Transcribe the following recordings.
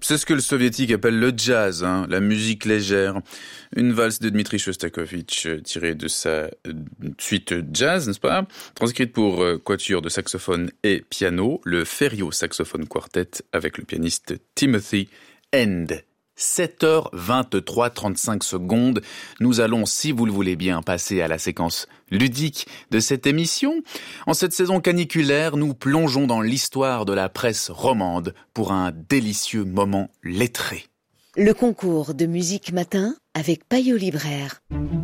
C'est ce que le soviétique appelle le jazz, la musique légère. Une valse de Dmitri Shostakovich tirée de sa suite jazz, n'est-ce pas? Transcrite pour quatuor de saxophone et piano, le Ferio Saxophone Quartet avec le pianiste Timothy End. 7h23, 35 secondes. Nous allons, si vous le voulez bien, passer à la séquence ludique de cette émission. En cette saison caniculaire, nous plongeons dans l'histoire de la presse romande pour un délicieux moment lettré. Le concours de musique matin avec Payot Libraire.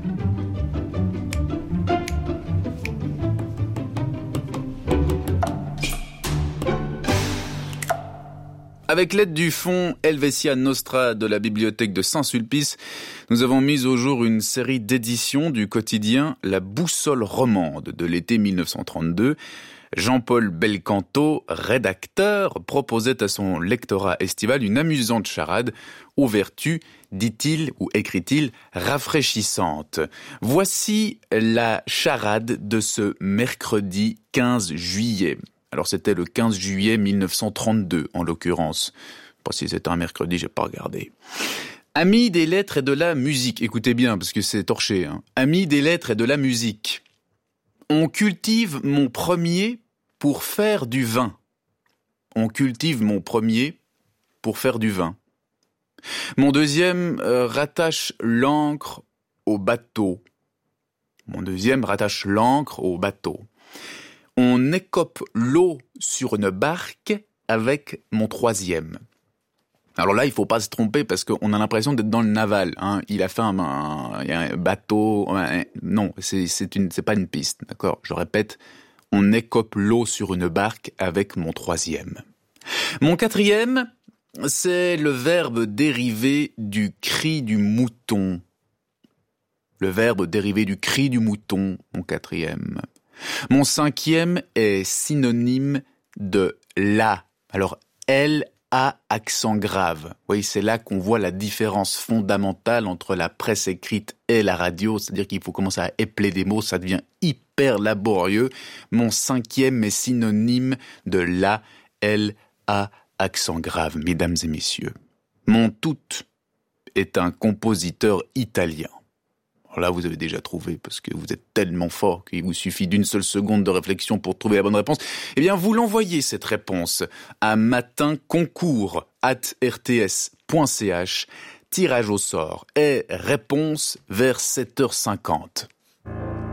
Avec l'aide du fonds Helvetia Nostra de la bibliothèque de Saint-Sulpice, nous avons mis au jour une série d'éditions du quotidien La Boussole romande de l'été 1932. Jean-Paul Belcanto, rédacteur, proposait à son lectorat estival une amusante charade aux vertus, dit-il ou écrit-il, rafraîchissantes. Voici la charade de ce mercredi 15 juillet. Alors c'était le 15 juillet 1932 en l'occurrence. Pas si c'était un mercredi, j'ai pas regardé. Amis des lettres et de la musique. Écoutez bien parce que c'est torché. Amis des lettres et de la musique. On cultive mon premier pour faire du vin. On cultive mon premier pour faire du vin. Mon deuxième rattache l'ancre au bateau. Mon deuxième rattache l'ancre au bateau. On écope l'eau sur une barque avec mon troisième. Alors là, il faut pas se tromper parce qu'on a l'impression d'être dans le naval. Il a fait un bateau. Non, c'est pas une piste, d'accord. Je répète, on écope l'eau sur une barque avec mon troisième. Mon quatrième, c'est le verbe dérivé du cri du mouton. Le verbe dérivé du cri du mouton, mon quatrième. Mon cinquième est synonyme de la. Alors, L-A accent grave. Oui, c'est là qu'on voit la différence fondamentale entre la presse écrite et la radio. C'est-à-dire qu'il faut commencer à épeler des mots, ça devient hyper laborieux. Mon cinquième est synonyme de la, L-A accent grave, mesdames et messieurs. Mon tout est un compositeur italien. Alors là, vous avez déjà trouvé, parce que vous êtes tellement fort qu'il vous suffit d'une seule seconde de réflexion pour trouver la bonne réponse. Eh bien, vous l'envoyez, cette réponse, à matinconcours@rts.ch, tirage au sort et réponse vers 7h50.